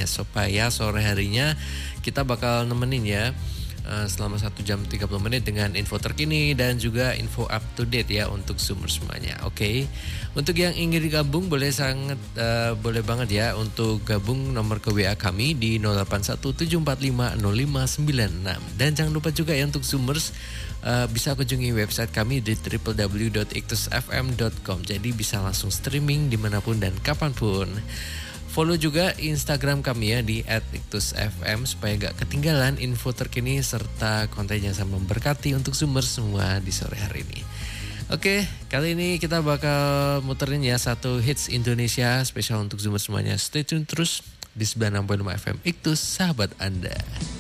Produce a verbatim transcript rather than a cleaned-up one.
supaya sore harinya kita bakal nemenin ya uh, selama satu jam tiga puluh menit dengan info terkini dan juga info up to date ya untuk Zoomers semuanya. Oke. Okay. Untuk yang ingin digabung boleh sangat uh, boleh banget ya untuk gabung nomor ke W A kami di nol delapan satu tujuh empat lima nol lima sembilan enam. Dan jangan lupa juga ya untuk Zoomers Uh, bisa kunjungi website kami di w w w dot iktus f m dot com. Jadi bisa langsung streaming dimanapun dan kapanpun. Follow juga Instagram kami ya di at iktus f m supaya gak ketinggalan info terkini serta konten yang sama memberkati untuk Zoomers semua di sore hari ini. Oke, kali ini kita bakal muterin ya satu hits Indonesia spesial untuk Zoomers semuanya. Stay tune terus di sembilan puluh enam koma enam F M Iktus, sahabat Anda.